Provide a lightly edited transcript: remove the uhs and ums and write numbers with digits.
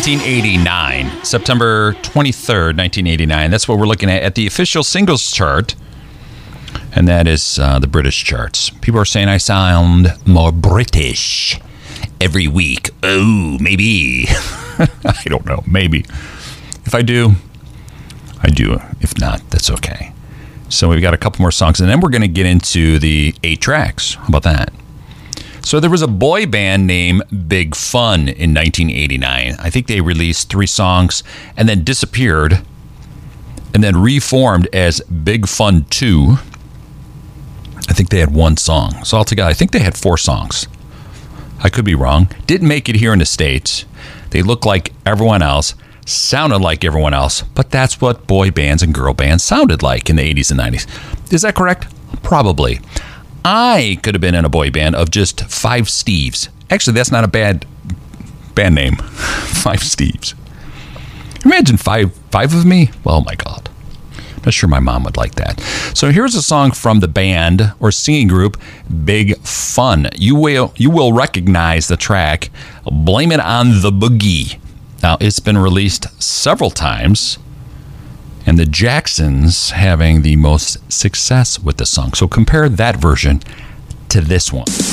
1989, September 23rd, 1989. That's what we're looking at the official singles chart. And that is the British charts. People are saying I sound more British every week. Oh, maybe. I don't know. Maybe. If I do, I do. If not, that's okay. So we've got a couple more songs, and then we're going to get into the 8 tracks. How about that? So there was a boy band named Big Fun in 1989. I think they released 3 songs and then disappeared and then reformed as Big Fun 2. I think they had 1 song. So altogether, I think they had 4 songs. I could be wrong. Didn't make it here in the States. They looked like everyone else, sounded like everyone else, but that's what boy bands and girl bands sounded like in the 80s and 90s. Is that correct? Probably. I could have been in a boy band of just 5 Steves. Actually, that's not a bad band name. 5 Steves. Imagine five of me. Oh my God. Not sure my mom would like that. So here's a song from the band or singing group Big Fun. You will recognize the track Blame It on the Boogie. Now, it's been released several times, and the Jacksons having the most success with the song. So compare that version to this one.